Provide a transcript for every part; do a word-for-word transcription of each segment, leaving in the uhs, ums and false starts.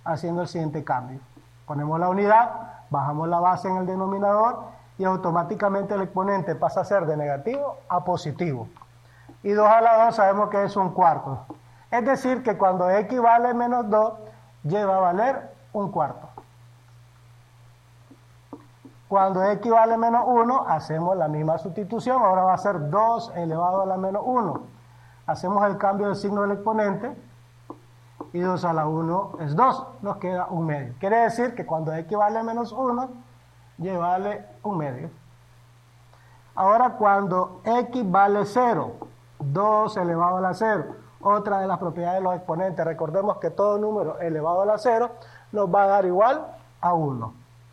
haciendo el siguiente cambio. Ponemos la unidad, bajamos la base en el denominador y automáticamente el exponente pasa a ser de negativo a positivo. Y dos a la dos sabemos que es un cuarto. Es decir, que cuando x vale menos dos, y va a valer un cuarto. Cuando x vale menos uno, hacemos la misma sustitución. Ahora va a ser dos elevado a la menos uno. Hacemos el cambio del signo del exponente. Y dos a la uno es dos. Nos queda un medio. Quiere decir que cuando x vale menos uno, y vale un medio. Ahora cuando x vale cero, dos elevado a la cero. Otra de las propiedades de los exponentes. Recordemos que todo número elevado a la cero nos va a dar igual a uno.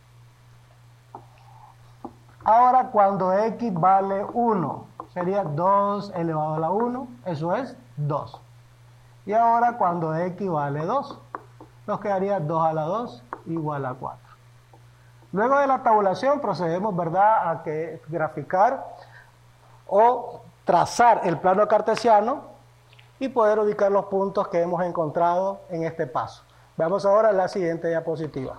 Ahora cuando x vale uno, sería dos elevado a la uno, eso es dos. Y ahora cuando x vale dos, nos quedaría dos a la dos igual a cuatro. Luego de la tabulación procedemos, ¿verdad?, a que graficar o trazar el plano cartesiano y poder ubicar los puntos que hemos encontrado en este paso. Veamos ahora la siguiente diapositiva.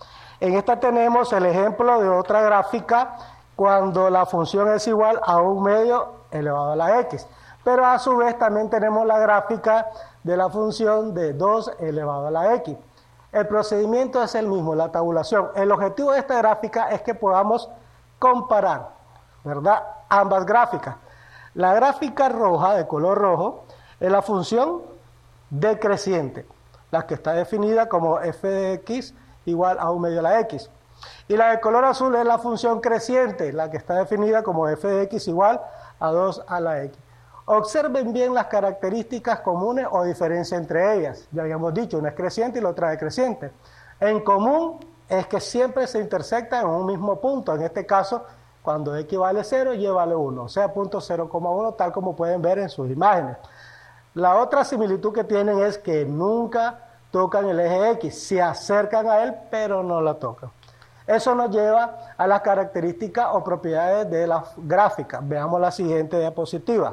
En esta tenemos el ejemplo de otra gráfica cuando la función es igual a un medio elevado a la x. Pero a su vez también tenemos la gráfica de la función de dos elevado a la x. El procedimiento es el mismo, la tabulación. El objetivo de esta gráfica es que podamos comparar, ¿verdad?, ambas gráficas. La gráfica roja, de color rojo, es la función decreciente, la que está definida como f de x igual a un medio a la x. Y la de color azul es la función creciente, la que está definida como f de x igual a dos a la x. Observen bien las características comunes o diferencia entre ellas. Ya habíamos dicho, una es creciente y la otra es decreciente. En común es que siempre se intersectan en un mismo punto. En este caso, cuando x vale cero, y vale uno. O sea, punto cero coma uno, tal como pueden ver en sus imágenes. La otra similitud que tienen es que nunca tocan el eje X. Se acercan a él, pero no la tocan. Eso nos lleva a las características o propiedades de la gráfica. Veamos la siguiente diapositiva.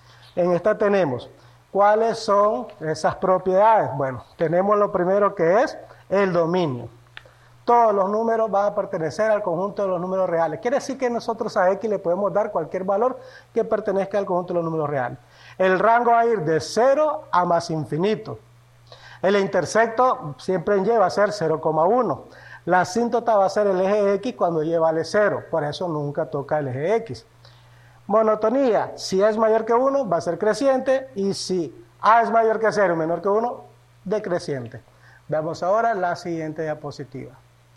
En esta tenemos, ¿cuáles son esas propiedades? Bueno, tenemos lo primero que es el dominio. Todos los números van a pertenecer al conjunto de los números reales. Quiere decir que nosotros a X le podemos dar cualquier valor que pertenezca al conjunto de los números reales. El rango va a ir de cero a más infinito. El intersecto siempre en Y va a ser cero coma uno. La asíntota va a ser el eje X cuando Y vale cero. Por eso nunca toca el eje X. Monotonía, si A es mayor que uno, va a ser creciente, y si A es mayor que cero y menor que uno, decreciente. Veamos ahora la siguiente diapositiva.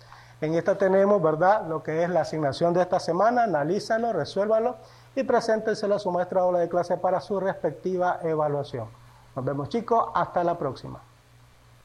En esta tenemos, ¿verdad?, lo que es la asignación de esta semana. Analízalo, resuélvalo y preséntenselo a su maestra o aula de clase para su respectiva evaluación. Nos vemos, chicos, hasta la próxima.